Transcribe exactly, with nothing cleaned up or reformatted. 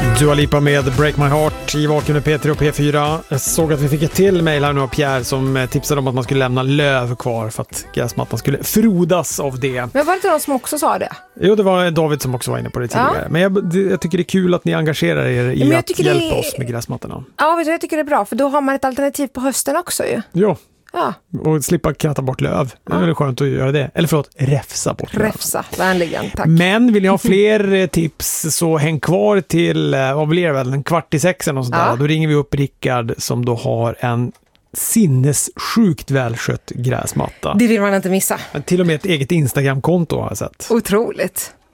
Dua Lipa med Break My Heart i Vaken med P tre och P fyra. Jag såg att vi fick ett till mejl här nu av Pierre som tipsade om att man skulle lämna löv kvar för att gräsmattan skulle frodas av det. Men var det inte någon som också sa det? Jo, det var David som också var inne på det tidigare. Ja. Men jag, det, jag tycker det är kul att ni engagerar er i att hjälpa det... oss med gräsmattorna. Ja, vet du, jag tycker det är bra för då har man ett alternativ på hösten också ju. Ja. Ja. Och slippa kratta bort löv. Det är ja. väl skönt att göra det. Eller förlåt, räfsa bort löv. Räfsa, vänligen, tack. Men vill ni ha fler tips så häng kvar till, vad blir det väl, en kvart i sex eller något sånt ja. där. Då ringer vi upp Rickard som då har en sinnessjukt välskött gräsmatta. Det vill man inte missa. Men till och med ett eget Instagram-konto har jag sett. Otroligt.